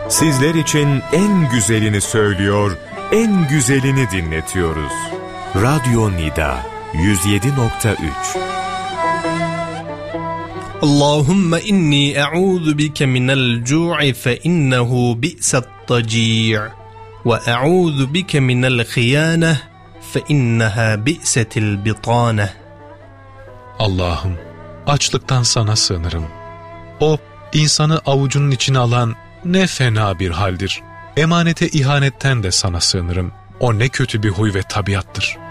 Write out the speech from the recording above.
Sizler için en güzelini söylüyor, en güzelini dinletiyoruz. Radyo Nida 107.3. Allahümme inni e'udhu bike minel cu'i fe innehu bi'sat-taci' ve e'udhu bike minel khiyâneh fe inneha bi'setil bitâneh. Allah'ım, açlıktan sana sığınırım. O, insanı avucunun içine alan ne fena bir haldir. Emanete ihanetten de sana sığınırım. O ne kötü bir huy ve tabiattır.